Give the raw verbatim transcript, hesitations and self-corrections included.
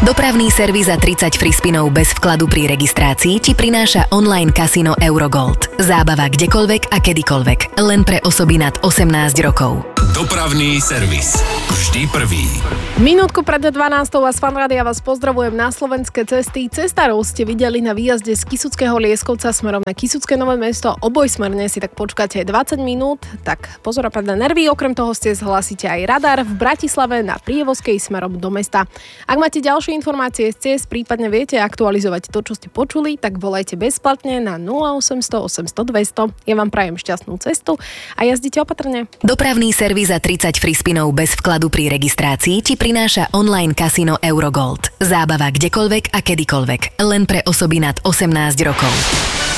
Dopravný servis za tridsať free spinov bez vkladu pri registrácii ti prináša online kasino Eurogold. Zábava kdekoľvek a kedykoľvek. Len pre osoby nad osemnásť rokov. Dopravný servis. Vždy prvý. Minútku pred dvanástou a z Fanrádia vás pozdravujem na slovenské cesty. Cestárov ste videli na výjazde z Kysuckého Lieskovca smerom na Kysucké Nové Mesto. Obojsmerne si tak počkáte dvadsať minút, tak pozor na nervy. Okrem toho ste zhlasíte aj radar v Bratislave na Prievozkej smerom do mesta. Ak máte ďalšie informácie z ciest, prípadne viete aktualizovať to, čo ste počuli, tak volajte bezplatne na nula osemsto osemsto dvesto. Ja vám prajem šťastnú cestu a jazdite opatrne. Dopravný servis za tridsať free spinov bez vkladu pri registrácii ti prináša online kasino Eurogold. Zábava kdekoľvek a kedykoľvek. Len pre osoby nad osemnásť rokov.